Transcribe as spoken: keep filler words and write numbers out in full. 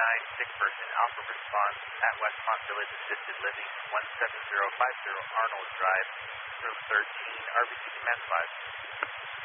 nine, sick person, Alpha response at Westmont Village Assisted Living, one seven zero five zero Arnold Drive, room thirteen, R B C Command five.